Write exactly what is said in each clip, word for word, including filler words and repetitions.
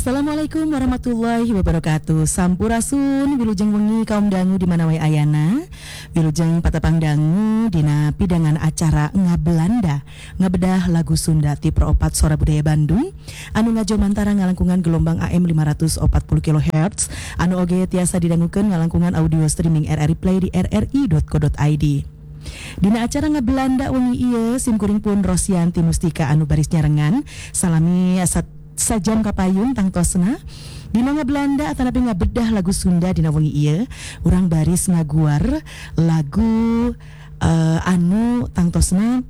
Assalamualaikum warahmatullahi wabarakatuh. Sampurasun wilujeng wengi kaum dangu di mana wae ayana. Wilujeng patepang dangu dina pidangan acara Ngabelanda ngabedah lagu Sunda ti Proopat Sora Budaya Bandung anu ngajomantara ngalangkungan gelombang A M lima ratus empat puluh kilohertz anu oge tiasa didangukeun ngalangkungan audio streaming R R I Play di r r i dot co dot i d. Dina acara Ngabelanda wengi ieu simkuring pun Rosianti Mustika anu baris nyarengan salami sat sajam kapayun tangtosna dina Ngabelanda atanapi ngabedah lagu Sunda dina wengi ieu urang baris ngaguar lagu uh, anu tangtosna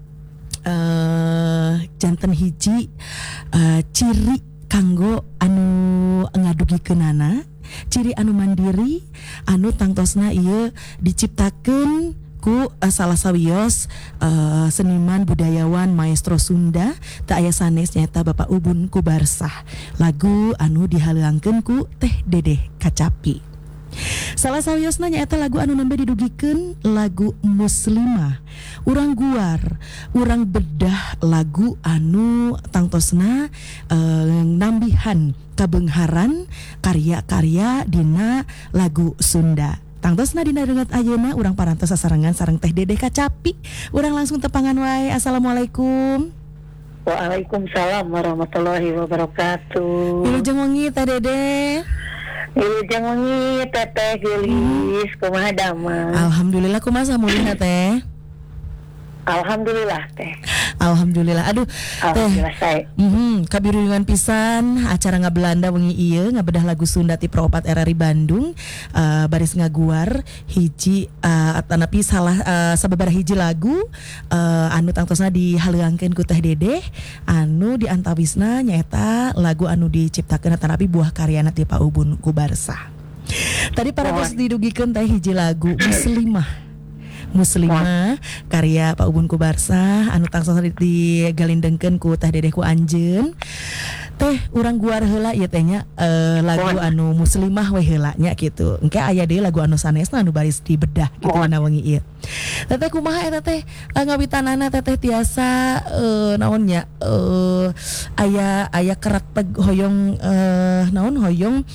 uh, janten hiji uh, ciri kanggo anu ngadugikeunana, ciri anu mandiri anu tangtosna ieu diciptakeun ku uh, salah sawios uh, seniman budayawan maestro Sunda tak aya sanes nyata Bapak Ubun Kubarsah. Lagu anu dihaleuangkeun ku Teh Dedeh Kacapi. Salah sawiosna nyaeta lagu anu nembe didugikeun lagu Muslimah. Urang guar, urang bedah lagu anu tangtosna uh, nambihan kabengharan karya-karya dina lagu Sunda. Tangtosna dina renget ayeuna urang parantos sasarengan sareng Teh Dedeh Kacapi. Urang langsung tepangan wae. Assalamualaikum. Waalaikumsalam warahmatullahi wabarakatuh. Wilujeng wengi Teh Dedeh. Wilujeng wengi Teteh Gelis, hmm. kumaha damang? Alhamdulillah kumaha samulina Teh? Alhamdulillah Teh. Alhamdulillah. Aduh Alhamdulillah Teh. Mhm, kabirungan pisan acara Ngabelanda wengi ieu ngabedah lagu Sunda ti Proopat R R I Bandung uh, baris ngaguar hiji uh, atanapi salah uh, sababaraha hiji lagu uh, anu tangtosna dihaleuangkeun ku Teh Dedeh anu diantawisna nyaeta lagu anu diciptakeun atanapi buah karyana ti Pak Ubun Kubarsah. Tadi parantos didugikeun teh hiji lagu Muslimah. Muslimah karya Pak Ubun Kubarsah anu tangsa digalindengkeun ku Teh Dedeh ku anjeun. Teh urang guar heula ieu teh nya uh, lagu anu Muslimah we heula nya kitu. Engke aya deui lagu anu sanesna anu baris dibedah kitu dina wengi ieu. Teteh kumaha eta teh ngawitanana teteh tiasa uh, naon nya uh, aya aya kerat peg hoyong uh, naon hoyong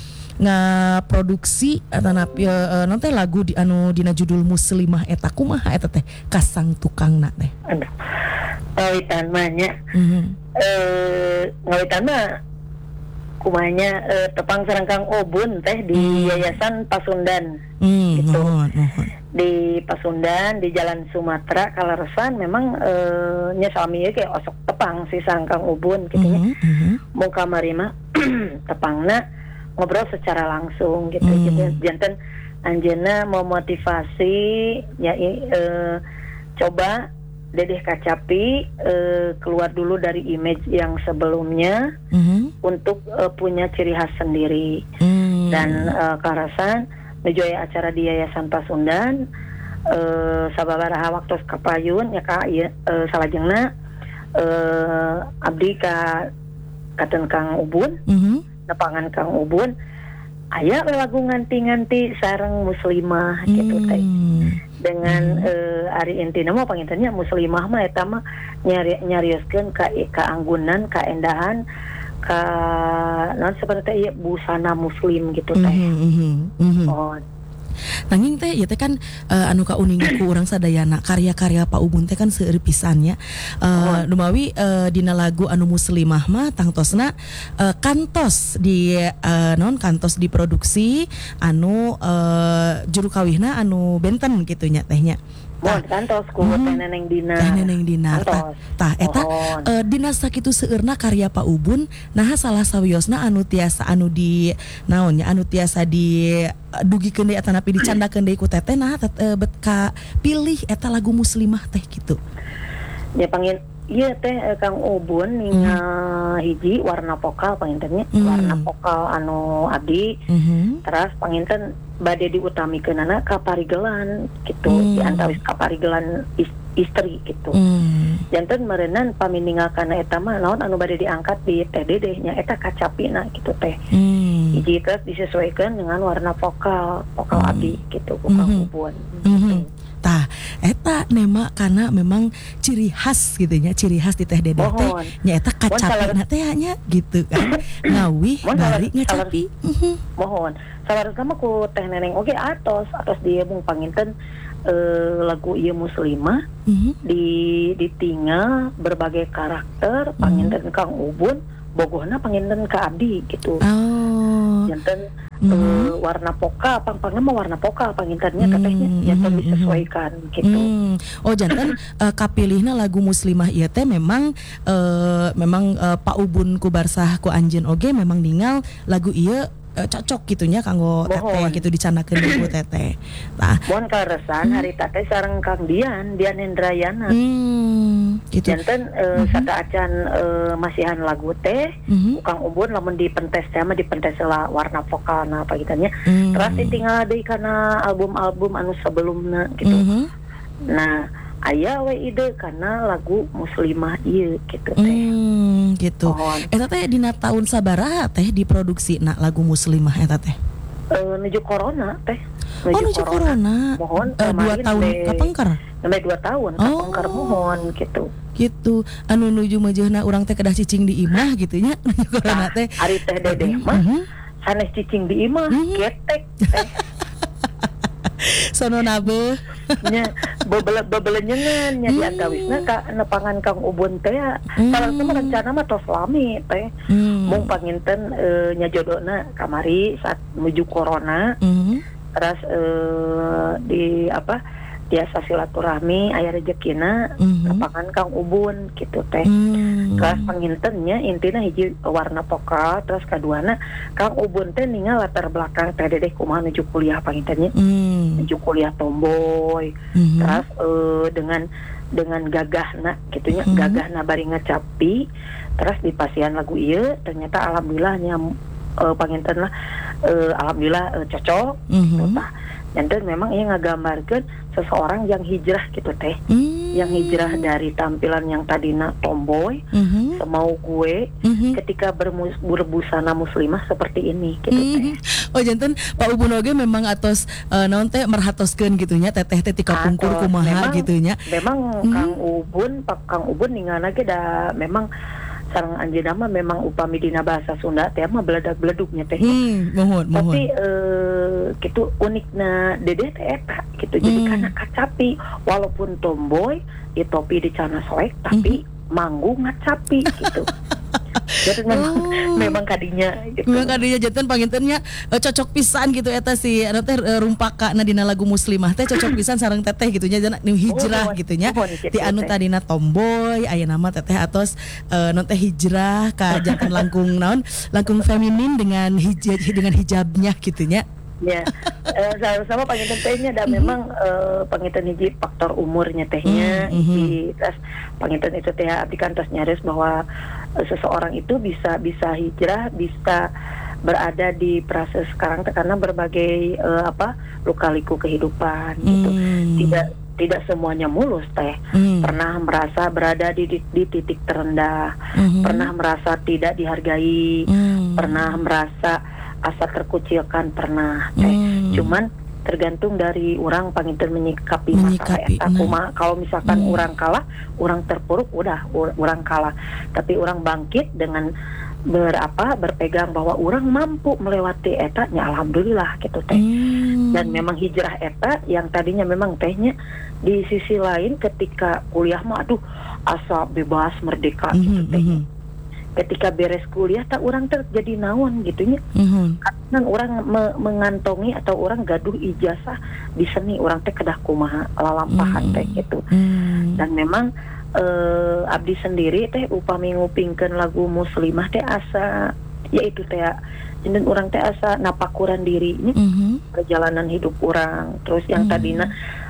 ngaproduksi atanapi uh, non teh lagu di anu dina judul Muslimah eta kumaha eta teh kasang tukangna teh. Aduh. Ngawitan mah nya. Mhm. Eh ngawitan mah kumanya eh, tepang sareng Kang Obun teh di hmm. Yayasan Pasundan. Hmm, gitu. mohon, mohon. Di Pasundan di Jalan Sumatera Kalaresan memang eh, nya salami ieu kayak osok tepang si sang Kang Obun kitu nya. Mhm, mhm. Mun kamari mah tepangna ngobrol secara langsung gitu, hmm. gitu. Janten anjeunna mau motivasi ya e, coba Dedeh Kacapi e, keluar dulu dari image yang sebelumnya hmm. untuk e, punya ciri khas sendiri. Hmm. Dan e, karasan menuju acara di Yayasan Pasundan e, sababaraha waktu kapayun ya ka e, salajengna e, abdi ka katen Kang Ubun. Hmm. Nepangan Kang Ubun aya lagu nganti-nganti sareng Muslimah hmm. gitu teh dengan hmm. uh, ari intina mah pangintennya Muslimah mah eta mah nyari nyarioskeun ka keanggunan kaendahan ka naon seperti ieu busana muslim gitu teh. Hmm. Hmm. Oh nanging teh ieu teh kan uh, anu kauningan ku urang sadayana karya-karya Pak Ubun teh kan seueur pisan nya. Uh, Dumawi uh, dina lagu anu Muslimah mah tangtosna uh, kantos di uh, non kantos diproduksi anu uh, juru kawihna anu benten kitu nya teh nya. Mohon kantos ku Teh Neneng Dinar. Teh Neneng Dinar. Tah, tah eta uh, dina sakitu seueurna karya Pak Ubun naha salah sawiosna anu tiasa anu di naon nya anu tiasa di uh, dugikeun deui atanapi dicandakeun deui ku teteh naha uh, bet ka pilih eta lagu Muslimah teh kitu. Ya pangin ieu teh Kang Ubun ninga mm. hiji warna vokal pangintennya mm. warna vokal anu abdi. Mm-hmm. Terus panginten bade diutamikeunana kaparigelan gitu mm. di antawis kaparigelan is- istri gitu. Mm. Janten meureunnan paminingakan eta mah naon anu bade diangkat di Teh Dedeh nya eta kacapina gitu teh. Mm. Hiji terus disesuaikan dengan warna vokal vokal mm. abdi gitu ku Kang Ubun. Mm-hmm. Tah eta eta nema karena memang ciri khas gitu nya, ciri khas di teh Dedeh teh nya eta kacapina teh nya gitu kan. Ngawih bari ngacapi. Mohon. Salarusna mah ku teh Neneng oge atos atos dia mung panginten Uh, lagu ieu muslimah mm-hmm. di ditinggal berbagai karakter mm-hmm. panginten Kang Ubun bogohna panginten ka abdi gitu. Oh. Janten mm-hmm. uh, warna poka pang-pangna mah warna poka pangintennya mm-hmm. tetehnya janten disesuaikan gitu. Mm. Oh janten uh, kapilihna lagu muslimah ieu teh memang uh, memang uh, Pak Ubun ku barsah ku anjeun oge memang ningal lagu ieu cocok gitunya kanggo teteh gitu dicanakeun ibu teteh. Tah. Mohon karesan hmm. hari teteh sareng Kang Dian, Dian Hendrayana. Hmm, gitu. Janten uh, hmm. sataacan uh, masihan lagu teh, hmm. Kang Ubun lamun dipentes teh mah dipentes lah warna vokalna apa gitu nya. Hmm. Terus ditinggal deui kana album-album anu sebelumna gitu. Hmm. Nah, aya we ide karena lagu muslimah ieu gitu teh. Hmm, gitu. Eta teh dina taun sabaraha teh diproduksi na lagu muslimah eta teh? Uh, nuju corona teh. Nuju oh nuju corona. corona. Mohon uh, dua tahun kapengker. Sampai dua tahun kapengker oh. Mohon gitu. Gitu. Anu nuju majeuna urang teh kedah cicing di imah gitu nya. Nuju corona teh. Nah, ari teh Dedeh mah uh-huh. sanes cicing di imah uh-huh. ketek teh. Sono nabe nya bebele bebelenyengan nya di antawisna ka nepangan Kang Ubun teh salah satu rencana mah tos lami teh mung panginten e, nya jodona kamari saat menuju corona mm. terus e, di apa biasa silaturahmi aya rezekina mm-hmm. nepangan Kang Ubun gitu teh mm. terus pangintennya intina hiji warna pokal terus kaduana Kang Ubun teh ningal latar belakang teh Dedeh kumaha nuju kuliah pangintennya mm. nuju kuliah tomboy mm-hmm. terus uh, dengan dengan gagahna gitunya mm-hmm. gagahna bari ngacapi terus di pasian lagu ieu ternyata alhamdulillahnya uh, panginten lah uh, alhamdulillah uh, cocok mm-hmm. gitu tah. Dan memang ia ngagambarkeun seseorang yang hijrah gitu teh, mm. yang hijrah dari tampilan yang tadina tomboy, mm-hmm. semau gue, mm-hmm. ketika bermus- berbusana muslimah seperti ini gitu mm-hmm. teh. Oh janten Pak Ubun oge memang atos uh, naon teh merhatoskeun gitunya teteh teh tika pungkur kumaha gitunya. Memang mm. Kang Ubun, Pak Kang Ubun ningalna ge da memang sareng anjeunna mah memang upami dina bahasa Sunda teh mah beledak-beleduknya teh. Hmm, mohon, mohon. Tapi eh kitu unikna Dedeh teh eta gitu. Jadi hmm. karena kacapi walaupun tomboy, di topi dicana soek tapi hmm. manggung ngacapi gitu. Jadi memang oh. memang kadinya gitu. Memang kadinya janten pangintennya uh, cocok pisan gitu eta si anu teh uh, rumpakana dina lagu muslimah teh cocok pisan sareng teteh gitu nya nu hijrah oh, gitu nya. Ti anu tadina tomboy aya nama teteh atos uh, nu teh hijrah ka janten langkung naon langkung feminin dengan hijab dengan hijabnya gitu nya. Ya, eh, sama-sama panginten tehnya dan mm-hmm. memang eh, panginten hiji faktor umurnya tehnya mm-hmm. di terus panginten itu teh abdi kantos nyaris bahwa eh, seseorang itu bisa bisa hijrah, bisa berada di proses sekarang karena berbagai eh, apa luka-liku kehidupan gitu. Mm. Tidak tidak semuanya mulus teh. Mm. Pernah merasa berada di, di, di titik terendah, mm-hmm. pernah merasa tidak dihargai, mm. pernah merasa asa terkucilkan pernah teh. Hmm. Cuman tergantung dari orang panginten menyikapi, menyikapi masalah eta kumaha. Kalau misalkan hmm. orang kalah, orang terpuruk udah orang kalah. Tapi orang bangkit dengan berapa berpegang bahwa orang mampu melewati eta nya alhamdulillah gitu teh. Hmm. Dan memang hijrah eta yang tadinya memang tehnya di sisi lain ketika kuliah mah aduh asa bebas merdeka hmm. gitu teh. Hmm. Ketika beres kuliah tak orang terjadi naon gitunya mm-hmm. karena orang me- mengantongi atau orang gaduh ijazah di seni orang teh kedah kumaha lalampahan mm-hmm. teh gitu mm-hmm. dan memang uh, abdi sendiri teh upami ngupingkeun lagu muslimah teh asa yaitu teh dan orang teh asa napakuran dirinya mm-hmm. perjalanan hidup orang terus yang mm-hmm. tadina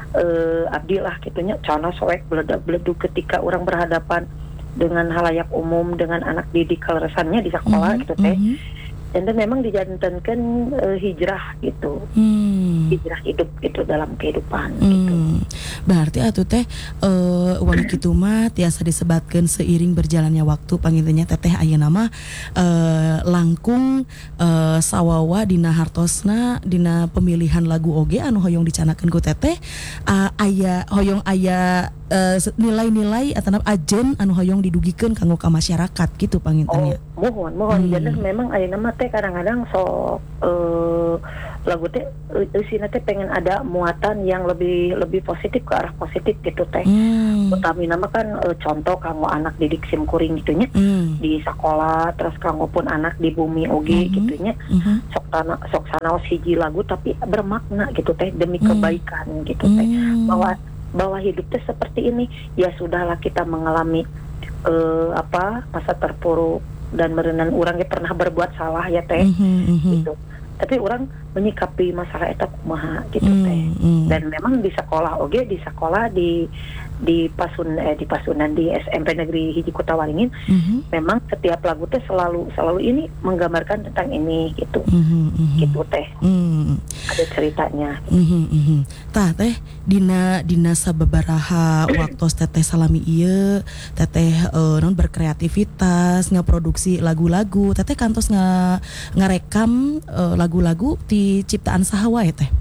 uh, abdi lah gitunya cana soek beledak-beleduk ketika orang berhadapan dengan halayak umum dengan anak didik kaleresannya di sekolah mm-hmm, gitu teh mm-hmm. dan memang dijantankan uh, hijrah gitu. Hmm. Hijrah hidup itu dalam kehidupan Hmm. gitu. Berarti atuh teh uh, ulah kitu mah tiasa disebatkeun seiring berjalannya waktu pangintennya teteh ayeuna mah uh, langkung uh, sawawa dina hartosna dina pemilihan lagu oge anu hoyong dicanakeun ku teteh uh, aya hoyong aya uh, nilai-nilai atau ajen anu hoyong didugikeun kanggo ka masyarakat gitu pangintennya. Oh, mohon mohon Hmm. jadi memang ayeuna mah teh kadang-kadang sok uh, lagu teh eusina teh pengen ada muatan yang lebih lebih positif ke arah positif gitu teh. Hmm. Utamina mah kan uh, contoh kanggo anak didik simkuring gitunya Hmm. di sekolah terus kanggo pun anak di bumi oge Mhm. gitunya. Mhm. Sok tana sok sanaos hiji lagu tapi bermakna gitu teh demi Hmm. kebaikan gitu teh. Hmm. Bahwa bahwa hidup teh seperti ini ya sudahlah kita mengalami uh, apa masa terpuruk dan merenang orang yang pernah berbuat salah ya teh Mhm. Mhm. gitu. Tapi orang menyikapi masalah eta kumaha gitu Hmm. teh. Hmm. Dan memang di sekolah oge di sekolah di di pasun eh di pasunan di S M P Negeri Hiji Kota Waringin Mhm. memang setiap lagu teh selalu selalu ini menggambarkan tentang ini gitu. Mhm. Mhm. Gitu teh. Hmm. Ada ceritanya. Mhm. Mhm. Tah teh dina dina sababaraha waktos teteh salami ieu teteh uh, non berkreativitas ngaproduksi lagu-lagu teteh kantos nga ngarekam uh, lagu-lagu ti ciptaan saha wae teh.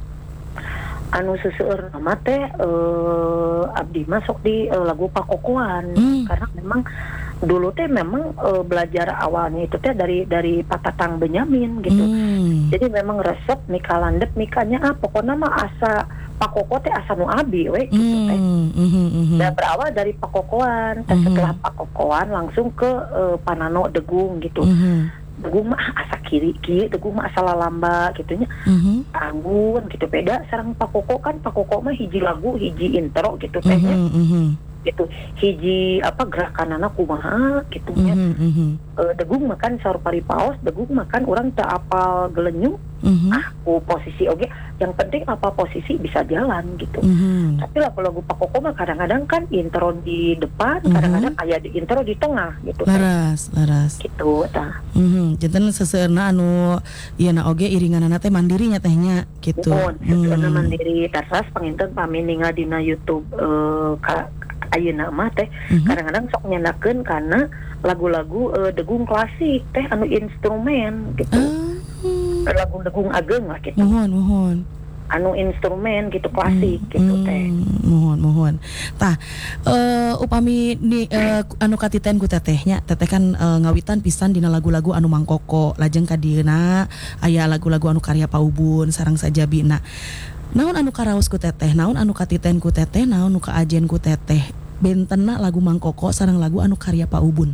Anu seseueur nama teh eh, abdi masuk di eh, lagu pakokoan Hmm. karena memang dulu teh memang eh, belajar awalnya itu teh dari dari Patatang Benyamin gitu. Hmm. Jadi memang resep mika landep mikanya ah pokoknya mah asa pakoko teh asa nu abi we gitu teh. Hmm. Mhm. Mhm. Dan berawal dari pakokoan, dan Mhm. setelah pakokoan langsung ke eh, Panano Degung gitu. Mhm. Degung mah asa kiri kiri, Degung mah asa lalamba gitunya. Mhm. Anggun gitu beda sareng pakoko kan pakoko mah hiji lagu hiji intro gitu teh nya. Mhm. Mhm. Gitu hiji apa gerakanana kumaha gitu nya. Mhm. Mhm. Eh, Degung makan saur paripaos, Degung makan orang teu apal gelenyung. Mhm. Ah, ku posisi oge yang penting apa posisi bisa jalan gitu. Mhm. Tapi lagu-lagu pakoko mah kadang-kadang kan intro di depan, Mhm. kadang-kadang aya di intro di tengah gitu. Laras, laras. Gitu tah. Mhm. Janten seseueurna anu ieu na oge iringanana teh mandiri nya tehnya gitu. Mohon sesuatu Hmm. mandiri terus panginten pami ningal dina YouTube eh, ka ayeuna mah teh Mhm. kadang-kadang sok nyandakeun karena lagu-lagu eh, degung klasik teh anu instrumen gitu. Ah, Lagu degung ageng lah gitu. mohon, mohon. Anu instrumen gitu klasik gitu Hmm, teh. mohon, mohon. Tah, eh, upami ni eh, anu katiten ku tetehnya, teteh kan eh, ngawitan pisan dina lagu-lagu anu mangkoko, lajeng ka dieuna aya lagu-lagu anu karya Paubun sareng Sajabina. Naon anu karaos ku teteh, naon anu katiten ku teteh, naon anu kaajen ku teteh. Bentenna lagu mangkoko sareng lagu anu karya Paubun.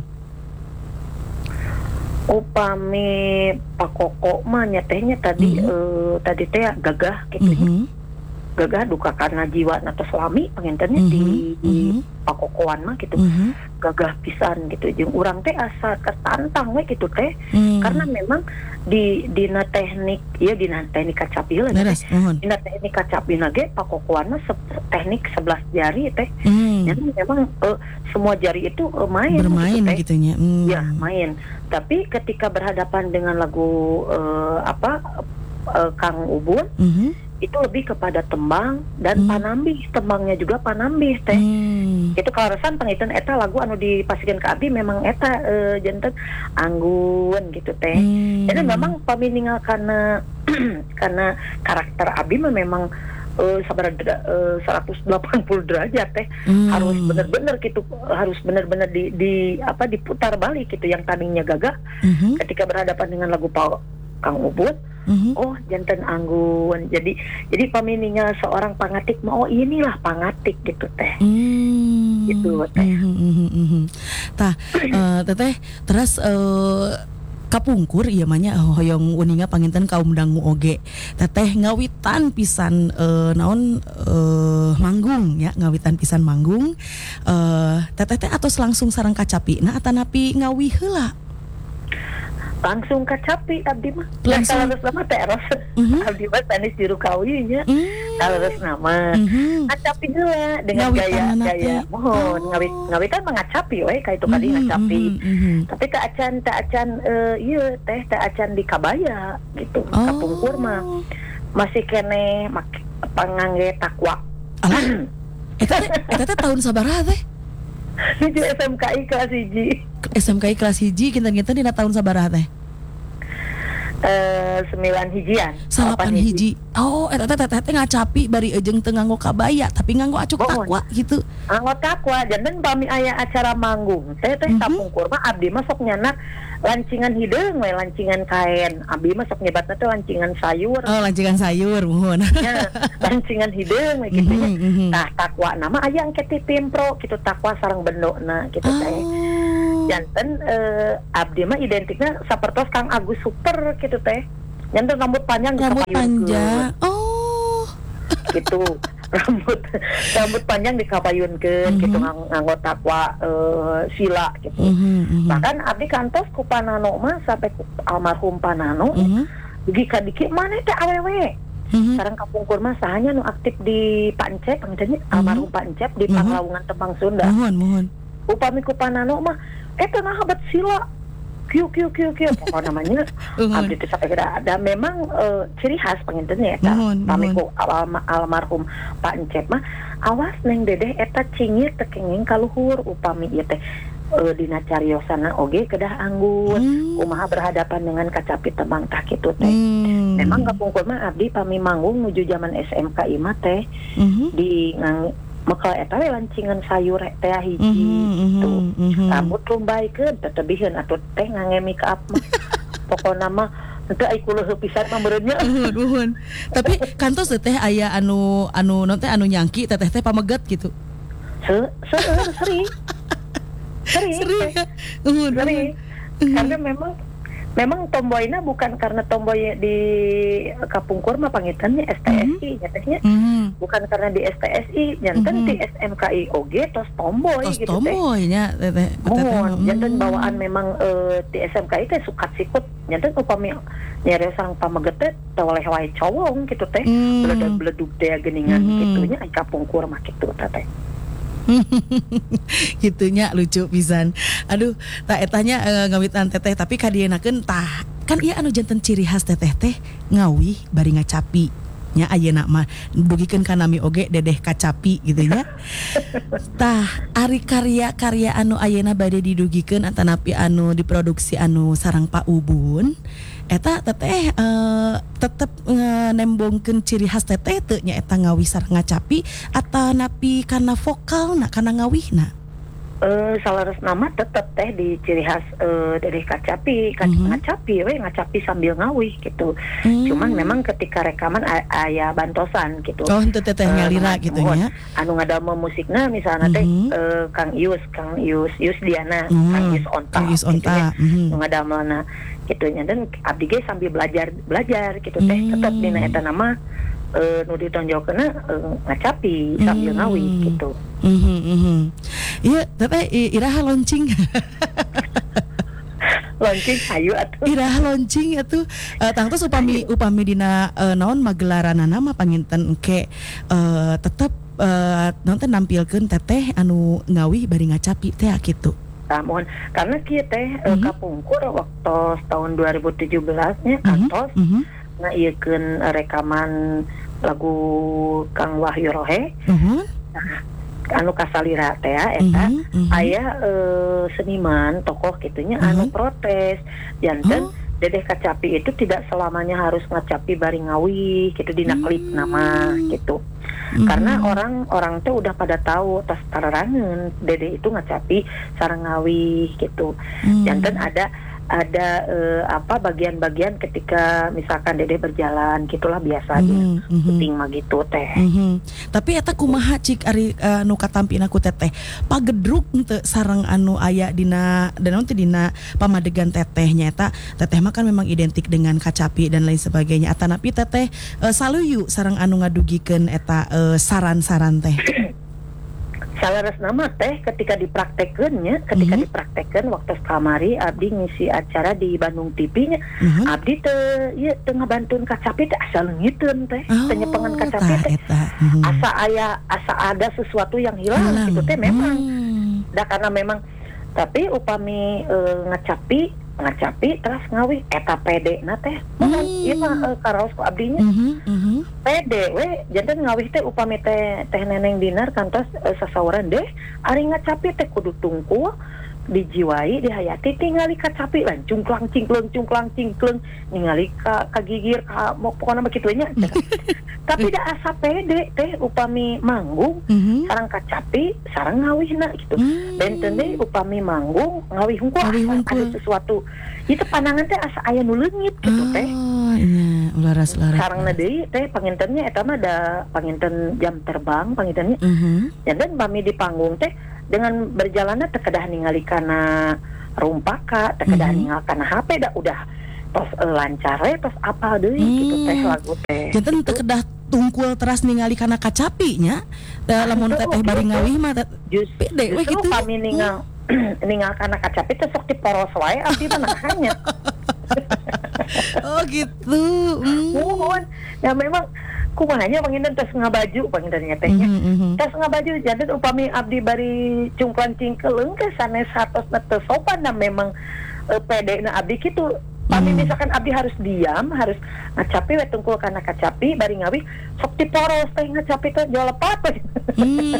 Upami pakoko mah nya tehnya tadi Mhm. eh, tadi teh gagah gitu nya. Mhm. Gagah duka karena jiwa nata selami pengintennya Mhm. di, di Mhm. pakokoan mah gitu. Mhm. Gagah pisan gitu jeung urang teh asa ketantang we gitu teh Hmm. karena memang di dina teknik ya dina teknik kacapi lah Beres, mohon. dina teknik kacapi ge pakokoan mah se- teknik sebelas jari teh Hmm. jadi memang eh, semua jari itu eh, main Bermain gitu, teh. gitunya. Hmm. Ya main tapi ketika berhadapan dengan lagu eh, apa eh, Kang Ubun Mhm. itu lebih kepada tembang dan Hmm. panambih tembangnya juga panambih teh. Hmm. Itu kalaresan pangiten eta lagu anu dipasikeun ka abdi memang eta e, janten anggun gitu teh. Hmm. Jadi memang paminingal karena karena karakter abdi mah memang e, sabaraha e, seratus delapan puluh derajat teh. Hmm. Harus bener-bener gitu harus bener-bener di, di apa diputar balik gitu yang tadinya gagah Mhm. ketika berhadapan dengan lagu Pa Kang Ubud. Mhm. Oh janten anggun. Jadi jadi pamininya seorang pangatik mah oh inilah pangatik gitu teh. Hmm. Gitu, teh. Mhm, mhm, mhm. Tah, eh, teteh terus eh, kapungkur ieu mah nya hoyong uninga panginten kaum dangu oge. Teteh ngawitan pisan eh, naon eh, manggung ya, ngawitan pisan manggung. Eh, teteh teh atos langsung sareng kacapina atanapi ngawih heula. langsung kacapi abdi mah. Langsung. Kalau nama teros. Mhm. Abdi mah tanis juru kawinya. Mm. Kalau nama Mhm. ngacapi heula dengan Ngawitan gaya anak gaya teh. mohon Oh. ngawit ngawitan mah ngacapi we ka itu kali Mhm, ngacapi. mhm, mhm. Tapi tak acan tak acan eh, ieu teh tak acan di kabaya gitu. Oh. Kapungkur mah masih kene mak pangangge takwa. Alah. Eta teh eta teh tahun sabaraha teh? Itu S M K I kelas hiji. S M K I kelas hiji kinten-kinten dina tahun sabaraha teh? Eh sembilan hijian. Salapan Delapan hiji. Oh, eta teh teteh teh ngacapi bari ejeung teu nganggo kabaya tapi nganggo acuk Mohon. takwa gitu. Anggot takwa janten pami aya acara manggung teh teh Mhm. kapungkur mah abdi mah sok nyana lancingan hideung we lancingan kain abdi mah sok nyebatna teh lancingan sayur Oh, lancingan sayur muhun. nya lancingan hideung we kitu nya. Mhm, mhm. Tah takwa nama aya angke ti pimpro kitu takwa sareng bendona kitu teh Oh. janten eh, abdi mah identiknya sapertos Kang Agus Super gitu teh janten rambut panjang Rambut dikapayunkeun. panjang. Oh. Gitu rambut rambut panjang dikapayunkeun Mhm. gitu ngang- nganggo takwa eh, sila gitu. Mhm, mhm. Bahkan abdi kantos ku Panano mah sampai ku almarhum Panano Mhm. dugi ka diki mana teh awewe Mhm. sareng kapungkur mah sahanya nu aktif di Pancep pangitanya almarhum Pancep di Mhm. Panglawungan Tembang Sunda. Muhun, muhun. Upami ku Panano mah eta nah habat sila kieu kieu kieu kieu pokok namanya Uhun. abdi teh sampai kada ada memang eh, ciri khas pangintennya eta Nuhun, pami nuhun. ku alma, almarhum Pak Encep mah awas neng dedeh eta cingir teu kenging kaluhur upami ieu teh eh, dina cariosana oge kedah anggun Hmm. kumaha berhadapan dengan kacapi tembang tah kitu teh Hmm. memang kapungkur mah abdi pami manggung nuju zaman S M K I mah teh Mhm. di ngang mekal eta we lancingan sayur teh hiji Mhm, gitu mhm, mhm. rambut lumbaikeun tetebihieun atuh teh ngangemi ka up mah pokona mah teu ai kuleuh pisan mah meureunnya Uhun, uhun. Tapi kantos teh aya anu anu non teh anu nyangki teteh teh pameget gitu. se seueur seri seri Seri. teh. Uhun. seri karena memang memang tomboyna bukan karena tomboy di kapungkur mah pangitannya S T S I nya tehnya Mhm. bukan karena di S T S I janten Mhm. di S M K I oge tos tomboy Tos gitu teh tomboy nya teteh. teteh. mohon Hmm. janten bawaan memang eh, di S M K I teh sukat sikut janten upami nyari sareng pameget teh teu oleh wae cowong gitu teh Hmm. bledug-bledug teh geuningan Mhm. kitunya ai kapungkur mah kitu teh. Gitunya lucu pisan. Aduh, tak etanya eh, ngawitan teteh tapi kadienakeun tah kan ieu anu janten ciri khas teteh teh ngawih bari ngacapi. Nya ayeuna mah dugikeun ka nami oge dedeh kacapi gitu nya. Tah ari karya-karya anu ayeuna bade didugikeun atanapi anu diproduksi anu sareng Pak Ubun eta teteh eh, tetep eh, nembongkeun ciri khas teteh teu nya eta ngawih sareng ngacapi atanapi kana vokalna kana ngawihna. Eh salaras nama tetep teh di ciri khas eh, dari kacapi, Kac- Mhm. ngacapi we ngacapi sambil ngawih gitu. Hmm. Cuman memang ketika rekaman a- aya bantosan gitu. Oh henteu teteh Eh, nyalira ngad- gitu mohon. nya. Anu ngadamel musikna misalnya teh Mhm. eh, Kang Ius, Kang Ius, Ius Diana, Hmm. Kang Ius Onta. Kang Ius gitu nya. Onta. Mhm. Nu ngadamelna gitunya dan abdi ge sambil belajar belajar gitu teh Hmm. tetep dina eta nama eh, nu ditonjolkeunna eh, ngacapi sambil Hmm. ngawih gitu. Mhm, mhm. Iya, teteh i- iraha launching. Launching ayu atuh. Iraha launching atuh uh, tangtos upami upami dina uh, naon magelaranana mah panginten engke uh, tetep uh, naon teh nampilkeun teteh anu ngawih bari ngacapi teh kitu. Namun karena kieu teh eh, Mhm. kapungkur waktu tahun dua ribu tujuh belas nya Mhm, kantos mhm. ngaiekeun rekaman lagu Kang Wahyu Rohe Uhun. anu kasalira teh eta Mhm, mhm. aya eh, seniman tokoh gitunya anu Mhm. protes janten Oh. dedeh kacapi itu tidak selamanya harus ngacapi bari ngawih gitu dina klip Hmm. nama gitu Mhm. karena orang-orang tuh udah pada tahu tas tararangeun dedeh itu ngacapi sareng ngawih gitu Mhm. janten ada ada eh, apa bagian-bagian ketika misalkan dedeh berjalan gitulah biasa di Mhm, mhm. syuting mah gitu teh. Mhm. Tapi eta kumaha cik ari uh, nu katampina ku teteh pagedruk teu sareng anu aya dina dan nanti dina pamadegan tetehnya eta teteh mah kan memang identik dengan kacapi dan lain sebagainya atanapi teteh uh, saluyu sareng anu ngadugikeun eta uh, saran-saran teh. Salaras nama teh ketika dipraktekeunnya, ketika Mhm. dipraktekeun waktu kamari abdi ngisi acara di Bandung T V-nya. Mhm. Abdi teh ieu teu ngabantuan kacapi teh asa leungiteun teh, Oh, teh nyepengan kacapi tah, teh. eta. Mhm. Asa aya asa ada sesuatu yang hilang, Hilang. gitu teh memang. Hmm. Da karena memang tapi upami e, ngacapi ngacapi terus ngawih eta pede na teh. Mohon Hmm. ieu mah e, karaos ku abdinya. Mhm, mhm. Pede we janten ngawih teh upami teh teh neneng dinar kantos e, sasaoran deh ari ngacapi teh kudu tungkul dijiwai dihayati tingali kacapi lan cungklang cingkleng cungklang cingkleng ningali ka kagigir ka mau pokona mah kitu nya. Tapi da asa pede teh upami manggung Mhm. sareng kacapi sareng ngawihna gitu. Hmm. Benten deui upami manggung ngawih hungkul Ngawih asa hungkul. ada sesuatu. Itu pandangan teh asa aya nu leungit gitu teh. Oh, iya, laras-laras. Sarangna deui teh pangintennya eta mah da panginten jam terbang pangintennya. Mhm. Dan pami di panggung teh dengan berjalannya teu kedah ningali kana rumpaka, teu kedah Mhm. ningali kana H P da udah tos e, lancar we tos apal deui gitu teh Hmm. lagu teh. Janten teu kedah tungkul teras ningali kana kacapi nya. Da lamun teteh bari ngawih mah teh Just, pede we justru gitu. kami ningal ningal kana kacapi teh sok diporos wae abdi mah hanya. Oh gitu. Hmm. Mohon ya memang kumahanya panginten tos ngabaju pangintennya tehnya. Mhm, mhm. Tos ngabaju jadi upami abdi bari cungklan cingkeleung ke sanes satosna teu sopan dan memang e, pede na abdi kitu. Pami Hmm. misalkan abdi harus diam, harus ngacapi we tungkul kana kacapi bari ngawi sok diporos teh ngacapi teh jual lepat we. Hmm.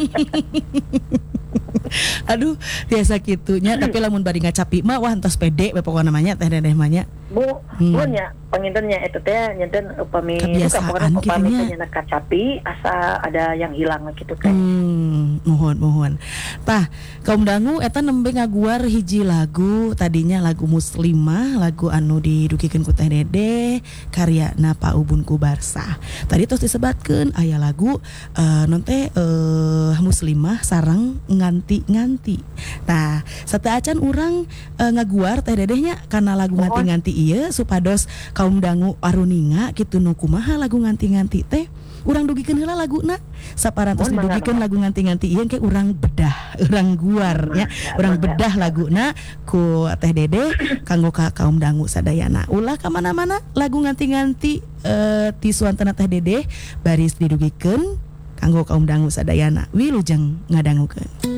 Aduh, biasa gitunya tapi lamun bari ngacapi mah wah entos pede we pokona namanya teh dedeh mah nya. Bu, Hmm. bu nya pangintennya itu teh nyenten upami Kebiasaan pokona upami gitunya. teh nyana kacapi asa ada yang hilang gitu teh. Hmm, mohon mohon. Tah, kaum dangu eta nembe ngaguar hiji lagu tadinya lagu Muslimah, lagu anu didugikeun ku Teh Dede, karyana Pak Ubun Kubarsa. Tadi terus disebatkeun aya lagu uh, non teh uh, Muslimah sareng nganti-nganti. Nah, satea acan urang uh, ngaguar Teh Dedehnya karena lagu Mohon. nganti-nganti ieu supados kaum dangu aruninga kitu nu kumaha lagu nganti-nganti teh. Urang dugikeun heula laguna saparantos Mohon didugikeun mangga, lagu nganti-nganti ieu ke urang bedah, urang guar nya, Mangga, urang mangga. bedah laguna ku Teh Dede kanggo ka kaum dangu sadayana. Ulah ka mana-mana lagu nganti-nganti eh, ti suantana Teh Dede baris didugikeun kanggo kaum dangu sadayana. Wilujeng ngadangukeun.